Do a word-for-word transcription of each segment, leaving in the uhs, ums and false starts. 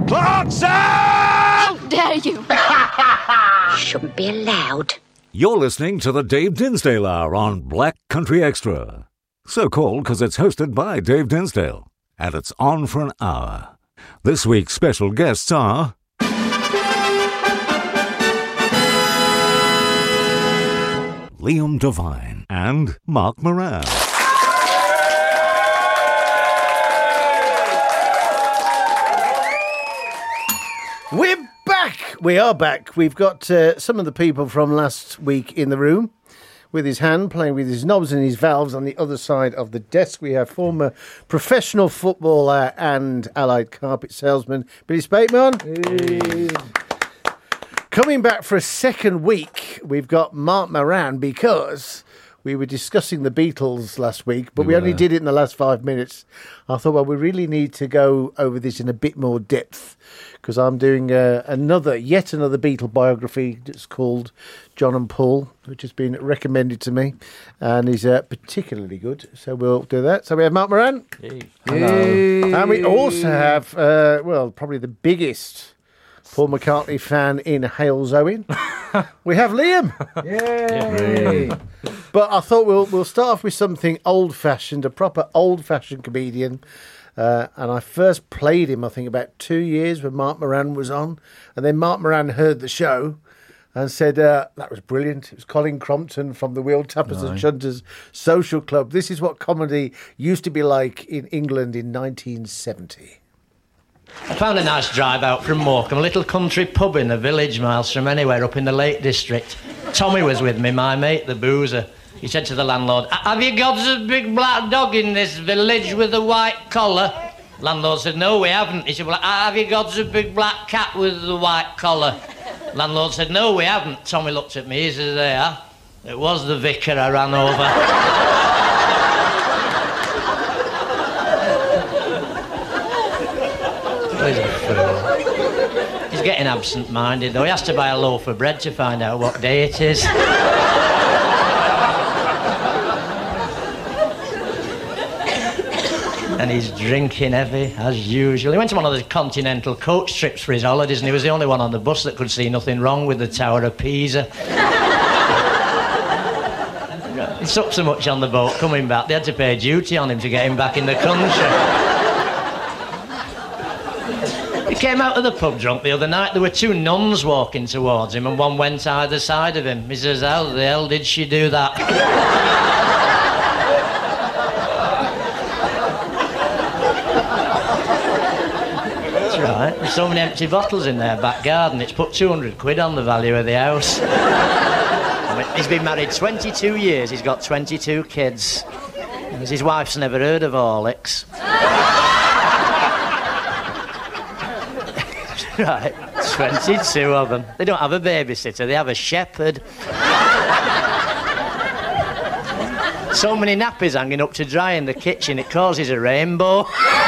Clarkson! How dare you! Shouldn't be allowed. You're listening to the Dave Dinsdale Hour on Black Country Extra. So called because it's hosted by Dave Dinsdale. And it's on for an hour. This week's special guests are... Liam Devine and Mark Moran. We're back! We are back. We've got uh, some of the people from last week in the room with his hand, playing with his knobs and his valves. On the other side of the desk, we have former professional footballer and allied carpet salesman, Billy Spateman. Hey. Coming back for a second week, we've got Mark Moran, because we were discussing the Beatles last week, but we, we only did it in the last five minutes. I thought, well, we really need to go over this in a bit more depth, because I'm doing uh, another, yet another Beatle biography that's called John and Paul, which has been recommended to me, and is uh, particularly good. So we'll do that. So we have Mark Moran. Hey. Hello. Hey. And we also have, uh, well, probably the biggest Paul McCartney fan in Hales Owen. We have Liam. Yay! But I thought we'll we'll start off with something old-fashioned, a proper old-fashioned comedian. Uh, and I first played him, I think, about two years when Mark Moran was on. And then Mark Moran heard the show and said, uh, that was brilliant. It was Colin Crompton from the Wheel Tappers and Shunters Social Club. This is what comedy used to be like in England in nineteen seventy. I found a nice drive out from Morecambe, a little country pub in the village, miles from anywhere, up in the Lake District. Tommy was with me, my mate, the boozer. He said to the landlord, "Have you got a big black dog in this village with a white collar?" Landlord said, "No, we haven't." He said, "Well, have you got a big black cat with a white collar?" Landlord said, "No, we haven't." Tommy looked at me, he said, "There, it was the vicar I ran over." He's a fool. He's getting absent-minded, though. He has to buy a loaf of bread to find out what day it is. And he's drinking heavy, as usual. He went on one of the continental coach trips for his holidays, and he was the only one on the bus that could see nothing wrong with the Tower of Pisa. He sucked so much on the boat coming back, they had to pay duty on him to get him back in the country. He came out of the pub drunk the other night. There were two nuns walking towards him, and one went either side of him. He says, "How the hell did she do that?" That's right. There's so many empty bottles in their back garden. It's put two hundred quid on the value of the house. I mean, he's been married twenty-two years. He's got twenty-two kids. His wife's never heard of Horlicks. Right, twenty-two of them. They don't have a babysitter, they have a shepherd. So many nappies hanging up to dry in the kitchen, it causes a rainbow.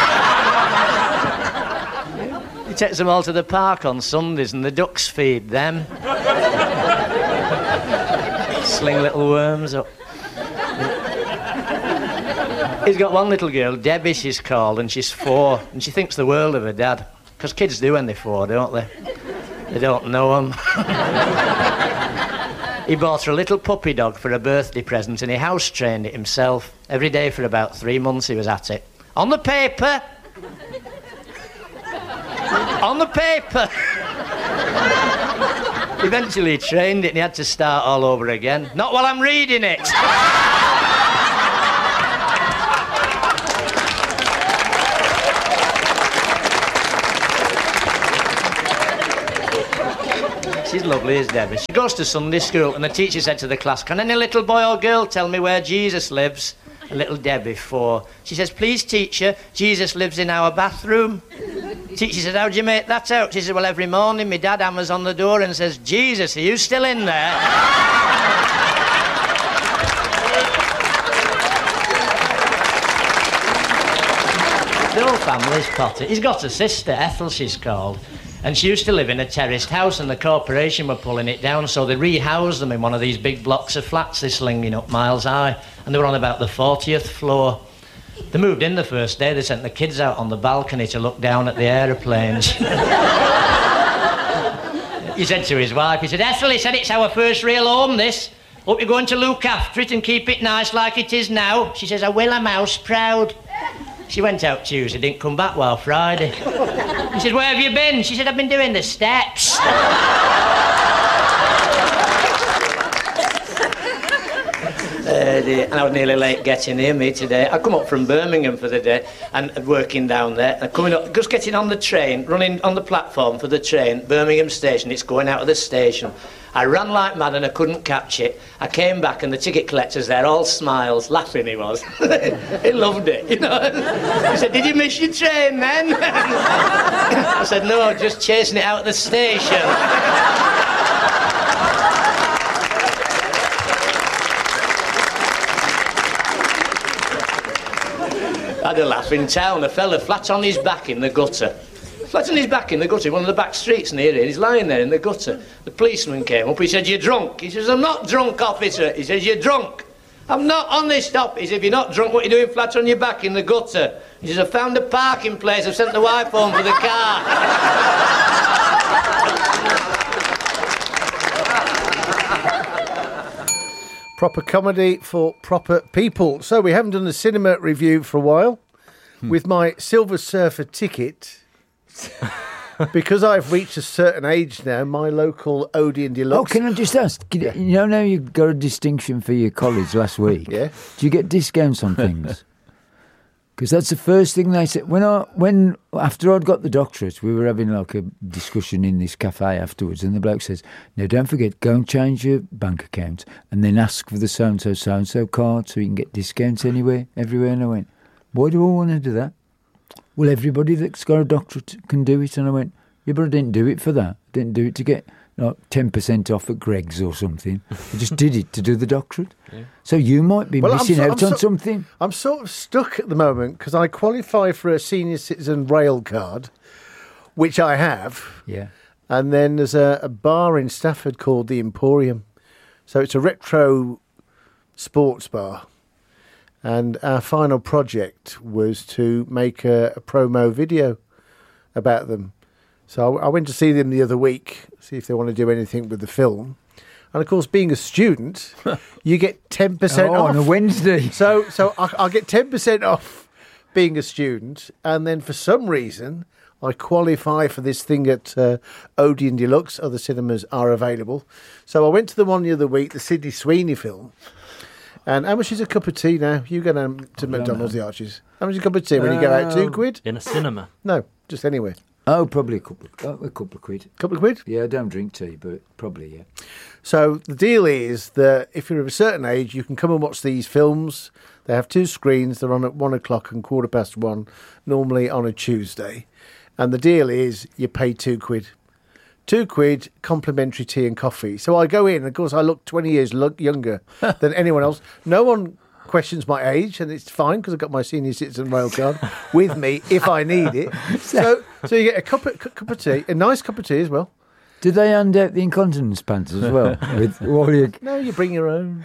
He takes them all to the park on Sundays and the ducks feed them. Sling little worms up. He's got one little girl, Debbie she's called, and she's four, and she thinks the world of her dad. Because kids do when they're four, don't they? They don't know them. He bought her a little puppy dog for a birthday present, and he house-trained it himself. Every day for about three months he was at it. On the paper! On the paper! Eventually he trained it and he had to start all over again. Not while I'm reading it! She's lovely, is Debbie. She goes to Sunday school and the teacher said to the class, "Can any little boy or girl tell me where Jesus lives?" And little Debbie, four. She says, "Please, teacher, Jesus lives in our bathroom." Teacher said, "How do you make that out?" She said, "Well, every morning my dad hammers on the door and says, 'Jesus, are you still in there?'" The whole family's potty. He's got a sister, Ethel she's called. And she used to live in a terraced house and the corporation were pulling it down, so they rehoused them in one of these big blocks of flats they're slinging up miles high. And they were on about the fortieth floor. They moved in the first day. They sent the kids out on the balcony to look down at the aeroplanes. He said to his wife, he said, Ethel, he said, it's our first real home, this. Hope you're going to look after it and keep it nice like it is now. She says, I will, I'm house proud. She went out Tuesday, didn't come back while Friday. He said, where have you been? She said, I've been doing the steps. Uh, dear. And I was nearly late getting here, me, today. I come up from Birmingham for the day and working down there. And coming up, just getting on the train, running on the platform for the train, Birmingham station. It's going out of the station. I ran like mad and I couldn't catch it. I came back and the ticket collector's there, all smiles, laughing he was. He loved it, you know. He said, did you miss your train then? I said, no, just chasing it out of the station. I had a laugh in town. A fella flat on his back in the gutter. Flat on his back in the gutter, one of the back streets near here. He's lying there in the gutter. The policeman came up. He said, you're drunk. He says, I'm not drunk, officer. He says, you're drunk. I'm not on this stop. He said, if you're not drunk, what are you doing flat on your back in the gutter? He says, I found a parking place. I've sent the wife home for the car. Proper comedy for proper people. So we haven't done a cinema review for a while. Hmm. With my Silver Surfer ticket, because I've reached a certain age now, my local Odeon Deluxe... Oh, can I just ask? Can, yeah. You know now you got a distinction for your college last week? Yeah. Do you get discounts on things? Because that's the first thing they said. When I, when after I'd got the doctorate, we were having like a discussion in this cafe afterwards, and the bloke says, "Now don't forget, go and change your bank account, and then ask for the so and so so and so card, so you can get discounts anywhere, everywhere." And I went, "Why do I want to do that?" "Well, everybody that's got a doctorate can do it." And I went, "Yeah, but I didn't do it for that. I didn't do it to get like ten percent off at Greg's or something. I just did it to do the doctorate." Yeah. So you might be well, missing so, out I'm on so, something. I'm sort of stuck at the moment because I qualify for a senior citizen rail card, which I have. Yeah. And then there's a, a bar in Stafford called the Emporium. So it's a retro sports bar. And our final project was to make a, a promo video about them. So I, I went to see them the other week, see if they want to do anything with the film. And, of course, being a student, you get ten percent oh, off. on a Wednesday. So so I, I'll get ten percent off being a student. And then for some reason, I qualify for this thing at uh, Odeon Deluxe. Other cinemas are available. So I went to the one the other week, the Sydney Sweeney film. And how much is a cup of tea now? You go down to McDonald's, the Arches. How much is a cup of tea when you go out? Two quid? In a cinema? No, just anywhere. Oh, probably a couple, of, oh, a couple of quid. Couple of quid? Yeah, I don't drink tea, but probably, yeah. So the deal is that if you're of a certain age, you can come and watch these films. They have two screens. They're on at one o'clock and quarter past one, normally on a Tuesday. And the deal is you pay two quid. Two quid, complimentary tea and coffee. So I go in, and of course I look twenty years lo- younger than anyone else. No one questions my age, and it's fine because I've got my senior citizen rail card with me if I need it. So so you get a cup of, cup of tea, a nice cup of tea as well. Do they hand out the incontinence pants as well? with all your... No, you bring your own.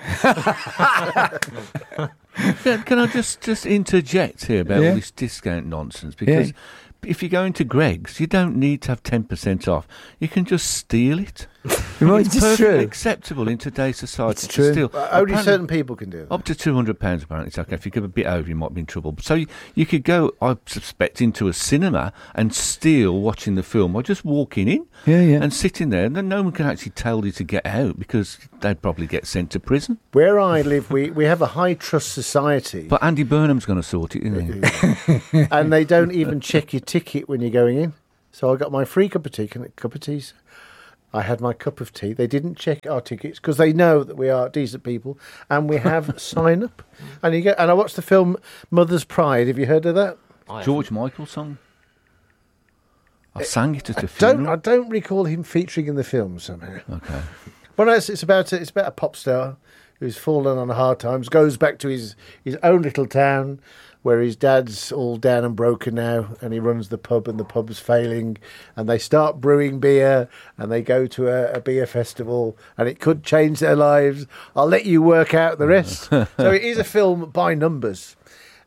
Yeah, can I just, just interject here about yeah. all this discount nonsense? Because... Yeah. If you go into Greg's, you don't need to have ten percent off. You can just steal it. Well, it's it's perfectly true. acceptable in today's society it's to true. steal. Uh, only certain people can do that. Up to two hundred pounds, apparently. It's okay. If you go a bit over, you might be in trouble. So you, you could go, I suspect, into a cinema and steal watching the film by just walking in yeah, yeah. and sitting there. And then no one can actually tell you to get out because they'd probably get sent to prison. Where I live, we, we have a high trust society. But Andy Burnham's going to sort it, isn't he? And they don't even check your ticket when you're going in. So I got my free cup of tea, cup of tea. I had my cup of tea. They didn't check our tickets because they know that we are decent people, and we have sign up. And you get. And I watched the film Mother's Pride. Have you heard of that? George Michael song. I it, sang it at I a funeral. Don't, I don't recall him featuring in the film somehow. Okay. Well, no, it's, it's about a, it's about a pop star who's fallen on hard times, goes back to his his own little town, where his dad's all down and broken now, and he runs the pub, and the pub's failing, and they start brewing beer, and they go to a, a beer festival, and it could change their lives. I'll let you work out the rest. So it is a film by numbers.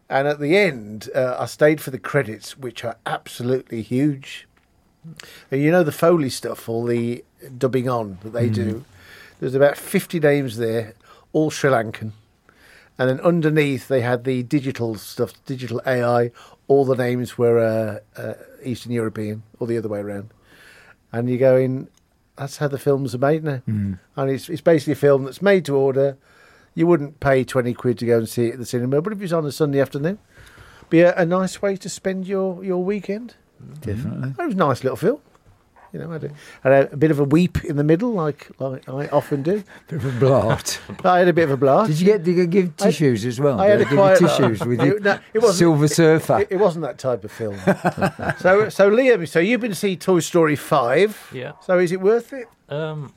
And at the end, uh, I stayed for the credits, which are absolutely huge. And you know the Foley stuff, all the dubbing on that they mm. do. There's about fifty names there, all Sri Lankan. And then underneath, they had the digital stuff, digital A I. All the names were uh, uh, Eastern European, or the other way around. And you go in, that's how the films are made now. Mm. And it's, it's basically a film that's made to order. You wouldn't pay twenty quid to go and see it at the cinema, but if it's on a Sunday afternoon, be a, a nice way to spend your, your weekend. Definitely. It was a nice little film. You know, I had a, had a, a bit of a weep in the middle, like like I often do. Bit of a blast. I had a bit of a blast. Did you get? Did you give tissues I, as well? I had did a quiet give tissues with it, no, it wasn't, Silver Surfer. It, it, it wasn't that type of film. so, so Liam, so you've been to see Toy Story five. Yeah. So is it worth it? Um,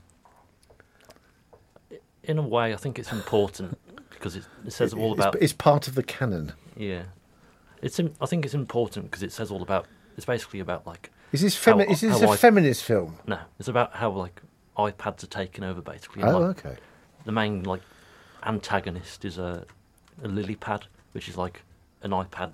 in a way, I think it's important because it, it says all about. It's, it's part of the canon. Yeah, it's. In, I think it's important because it says all about. It's basically about like. Is this, femi- how, is this a I- feminist film? No, it's about how like iPads are taken over basically. Oh, like, okay. The main like antagonist is a, a lily pad, which is like an iPad.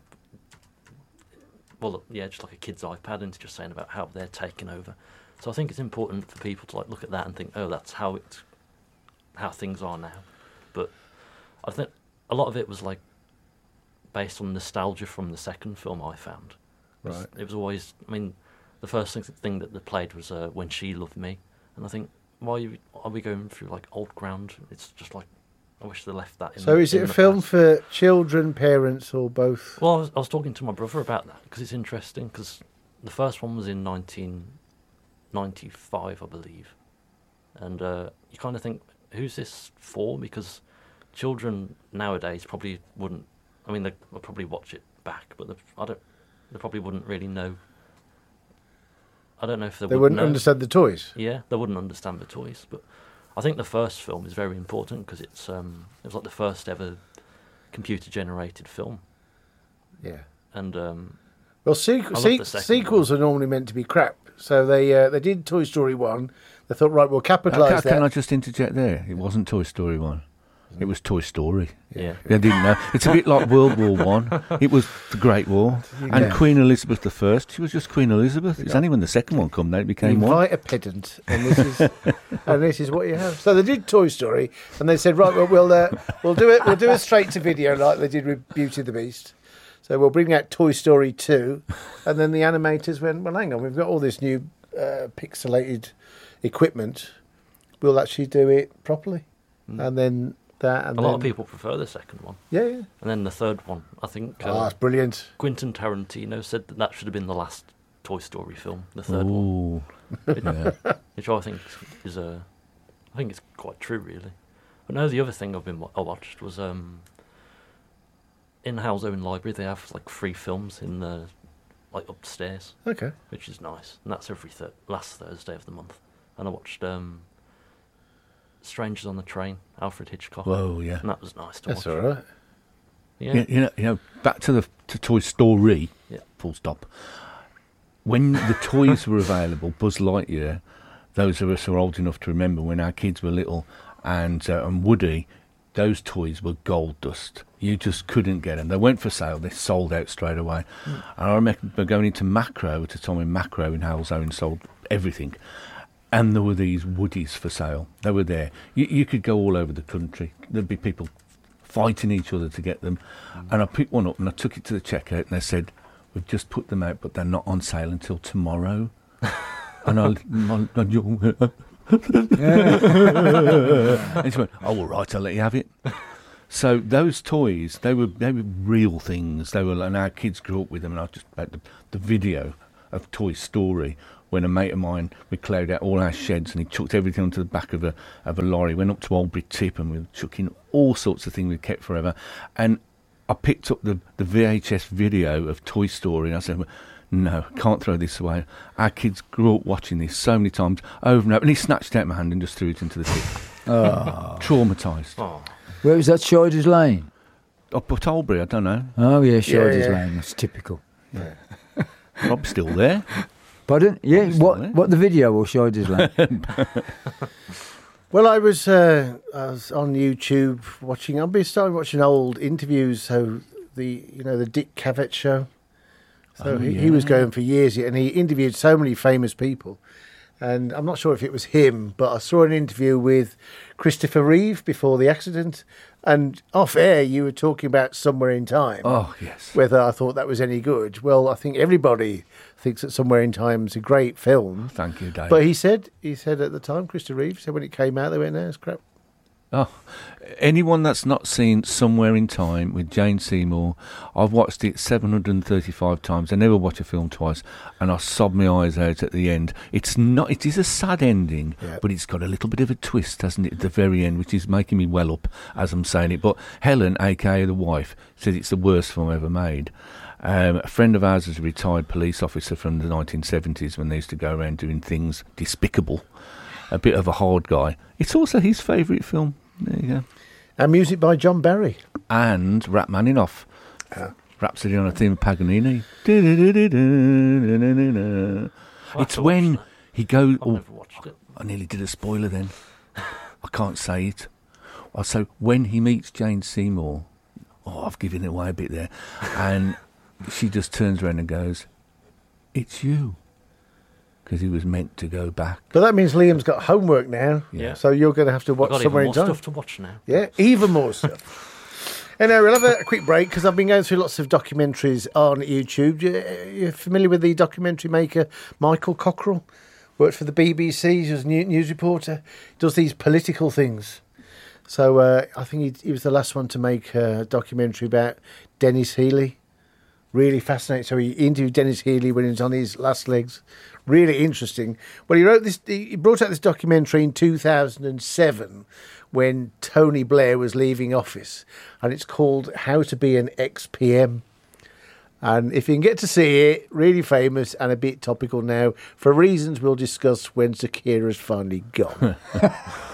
Well, yeah, just like a kid's iPad, and it's just saying about how they're taken over. So I think it's important for people to like look at that and think, oh, that's how it's how things are now. But I think a lot of it was like based on nostalgia from the second film I found. It was, right. It was always, I mean. The first thing, thing that they played was uh, When She Loved Me, and I think why are, you, are we going through like old ground? It's just like I wish they left that. In So the, is it in a the film past. for children, parents, or both? Well, I was, I was talking to my brother about that because it's interesting. Because the first one was in nineteen ninety-five, I believe, and uh, you kind of think, who's this for? Because children nowadays probably wouldn't. I mean, they will probably watch it back, but they, I don't. They probably wouldn't really know. I don't know if they, they would wouldn't know. understand the toys. Yeah, they wouldn't understand the toys. But I think the first film is very important because it's um, it was like the first ever computer-generated film. Yeah. And um, well, sequ- se- sequels one. are normally meant to be crap. So they uh, they did Toy Story one. They thought, right, we'll capitalise uh, can, that. Can I just interject there? It wasn't Toy Story one. It was Toy Story. Yeah. They didn't know. It's a bit like World War One. It was the Great War. And yeah. Queen Elizabeth the First, she was just Queen Elizabeth. It's yeah. only when the second one came that it became you one. invite a pedant, and this is and this is what you have. So they did Toy Story, and they said, right, well, we'll uh, we'll do it. We'll do it straight to video like they did with Beauty and the Beast. So we'll bring out Toy Story two, and then the animators went, well, hang on, we've got all this new uh, pixelated equipment. We'll actually do it properly, mm. and then. That and a then, lot of people prefer the second one. Yeah, yeah. And then the third one, I think. Oh, uh, that's brilliant. Quentin Tarantino said that that should have been the last Toy Story film, the third Ooh. one. Yeah. Which I think is a, I think it's quite true, really. But no, the other thing I've been I watched was um, in Hal's own library. They have like free films in the like upstairs. Okay. Which is nice, and that's every thir- last Thursday of the month. And I watched. Um, Strangers on the Train, Alfred Hitchcock. Whoa, yeah, and that was nice to That's watch. all right. Yeah, you, you know, you know, back to the to Toy Story. Yeah. Full stop. When the toys were available, Buzz Lightyear. Those of us who are old enough to remember when our kids were little, and uh, and Woody, those toys were gold dust. You just couldn't get them. They went for sale. They sold out straight away. Mm. And I remember going into Macro at a time when Macro in Hal's Own sold everything. And there were these Woodies for sale. They were there. You, you could go all over the country. There'd be people fighting each other to get them. Mm. And I picked one up and I took it to the checkout and they said, we've just put them out, but they're not on sale until tomorrow. and I... I, I and she went, oh, all right, I'll let you have it. So those toys, they were they were real things. They were, and our kids grew up with them. And I just about the, the video of Toy Story when a mate of mine, we cleared out all our sheds and he chucked everything onto the back of a of a lorry. Went up to Albury Tip and we were chucking all sorts of things we'd kept forever. And I picked up the, the V H S video of Toy Story and I said, no, can't throw this away. Our kids grew up watching this so many times, over and over. And he snatched it out of my hand and just threw it into the tip. Oh. Traumatised. Oh. Where was that, Shiders Lane? Up at Albury, I don't know. Oh, yeah, Shiders yeah, yeah. Lane. That's typical. Yeah. Rob's still there. Pardon? Yeah, what there. what the video or Shiders Lane? Well, I was uh, I was on YouTube watching. I've been starting watching old interviews. So the you know the Dick Cavett show. So Oh, he, he was yeah. going for years, and he interviewed so many famous people. And I'm not sure if it was him, but I saw an interview with Christopher Reeve before the accident. And off air, you were talking about Somewhere in Time. Oh, yes. Whether I thought that was any good. Well, I think everybody thinks that Somewhere in Time is a great film. Thank you, Dave. But he said, he said at the time, Christopher Reeve said when it came out, they went, no, it's crap. Oh, anyone that's not seen Somewhere in Time with Jane Seymour, I've watched it seven hundred thirty-five times. I never watch a film twice, and I sobbed my eyes out at the end. It's not. It is a sad ending, Yeah. but it's got a little bit of a twist, hasn't it, at the very end, which is making me well up as I'm saying it. But Helen, aka the wife, says it's the worst film ever made. Um, a friend of ours was a retired police officer from the nineteen seventies when they used to go around doing things despicable. A bit of a hard guy. It's also his favourite film. There you go. And music by John Barry. And Rachmaninoff. Yeah. Rhapsody on a Theme of Paganini. It's when he goes. I've Oh, never watched it. I nearly did a spoiler then. I can't say it. Well, so when he meets Jane Seymour, oh, I've given it away a bit there, and she just turns around and goes, "It's you," because he was meant to go back. But that means Liam's got homework now. Yeah. So you're going to have to I've watch got Somewhere even in more Time. stuff to watch now. Yeah, even more stuff. Anyway, we'll have a, a quick break because I've been going through lots of documentaries on YouTube. You, you're familiar with the documentary maker Michael Cockerell? Worked for the B B C, he was a new- news reporter. Does these political things. So uh, I think he, he was the last one to make a documentary about Dennis Healy. Really fascinating. So he interviewed Dennis Healy when he was on his last legs. Really interesting. Well, he wrote this. He brought out this documentary in two thousand seven when Tony Blair was leaving office, and it's called "How to Be an Ex-P M." And if you can get to see it, really famous and a bit topical now for reasons we'll discuss when Zakira's finally gone.